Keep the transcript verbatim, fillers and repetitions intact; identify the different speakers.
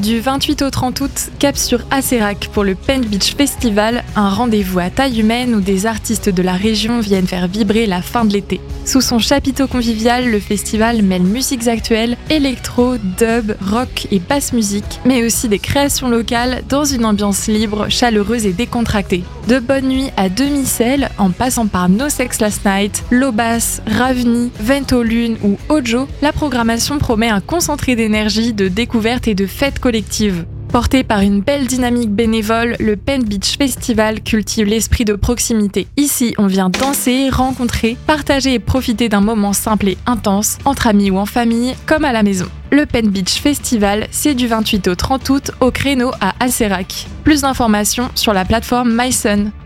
Speaker 1: Du vingt-huit au trente août, cap sur Asserac pour le Pen Beach Festival, un rendez-vous à taille humaine où des artistes de la région viennent faire vibrer la fin de l'été. Sous son chapiteau convivial, le festival mêle musiques actuelles, électro, dub, rock et basse musique, mais aussi des créations locales dans une ambiance libre, chaleureuse et décontractée. De Bonne Nuit à Demi-Sel, en passant par No Sex Last Night, Lobas, Ravni, Vento Lune ou Ojo, la programmation promet un concentré d'énergie, de découverte et de fête collective. Porté par une belle dynamique bénévole, le Pen Beach Festival cultive l'esprit de proximité. Ici, on vient danser, rencontrer, partager et profiter d'un moment simple et intense, entre amis ou en famille, comme à la maison. Le Pen Beach Festival, c'est du vingt-huit au trente août au créneau à Asserac. Plus d'informations sur la plateforme MySun.